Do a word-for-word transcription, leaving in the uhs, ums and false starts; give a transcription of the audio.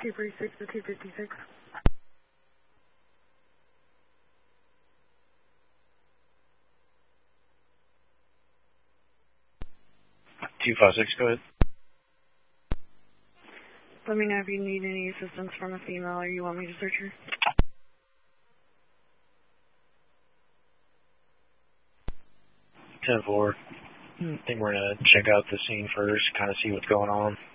two forty-six to two fifty-six. two five six, go ahead. Let me know if you need any assistance from a female or you want me to search her. ten four. I think we're going to check out the scene first, kind of see what's going on.